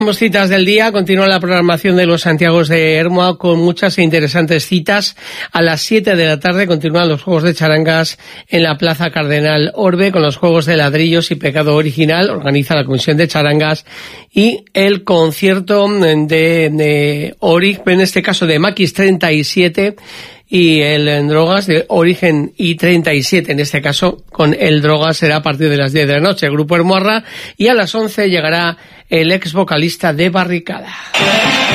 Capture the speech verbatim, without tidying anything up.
Citas del día, continúa la programación de los Santiagos de Hermoa con muchas e interesantes citas. A las siete de la tarde continúan los Juegos de Charangas en la Plaza Cardenal Orbe con los Juegos de Ladrillos y Pecado Original, organiza la Comisión de Charangas, y el concierto de, de Orig, en este caso de Maquis treinta y siete, y el en Drogas de Origen y treinta y siete, en este caso con el Drogas será a partir de las diez de la noche, el grupo Hermoarra, y a las once llegará el ex vocalista de Barricada.